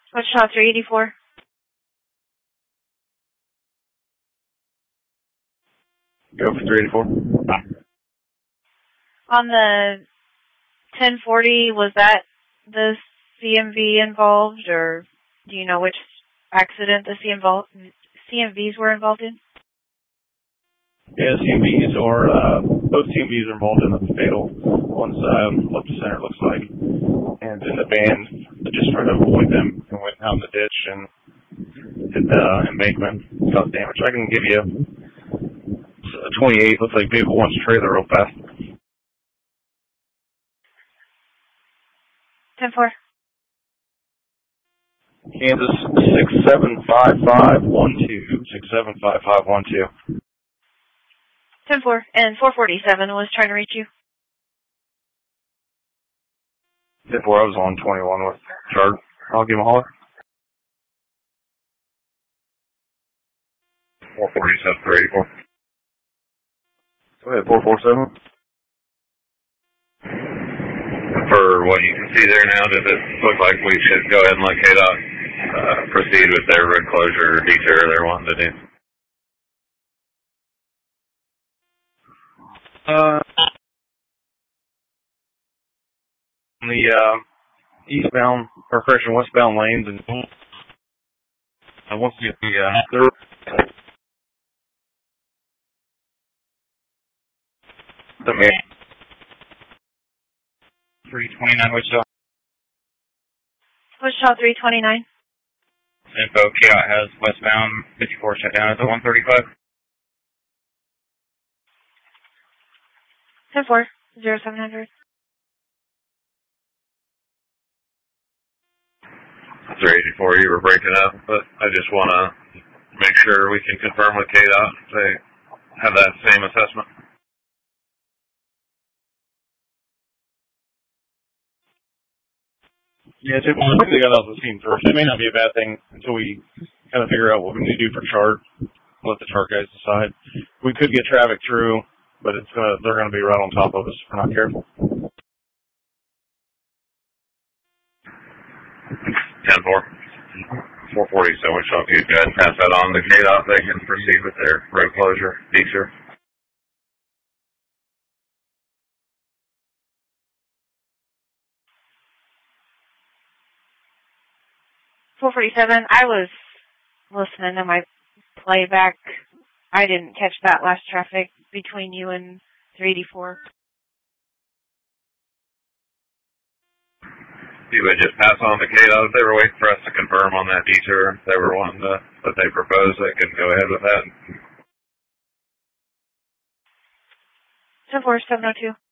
What's shot 384? Go for 384. On the 1040, was that the CMV involved, or do you know which accident the CMVs were involved in? Yeah, CMVs are, both CMVs are involved in the fatal. One's left to center, it looks like. And in the van, just trying to avoid them and went out in the ditch and hit the embankment, caused damage. I can give you a 28, looks like vehicle one's trailer real fast. 10-4. Kansas 675512. 675512. 10-4. And 447 was trying to reach you. 10-4, I was on 21 with Chard. I'll give him a holler. 447 for 84. Go ahead, 447. For what you can see there now, does it look like we should go ahead and let KDOT proceed with their road closure detour they're wanting to do? The eastbound, or correction, westbound lanes, and once you get the Okay. 329 Wichita. Wichita 329. Info, KDOT has westbound 54 shut down at the 135. 10-4. 0700. 384, you were breaking up, but I just want to make sure we can confirm with KDOT they have that same assessment. Yeah, typically they got off the scene first. It may not be a bad thing until we kind of figure out what we need to do for chart. Let the chart guys decide. We could get traffic through, but they're gonna be right on top of us if we're not careful. 10-4. 440, so we shall you guys pass that on to KDOT. They can proceed with their road closure detour. .447. I was listening to my playback. I didn't catch that last traffic between you and 384. You would just pass on to KDOT if they were waiting for us to confirm on that detour. If they were wanting to, that they proposed, they could go ahead with that. 10-4, 702.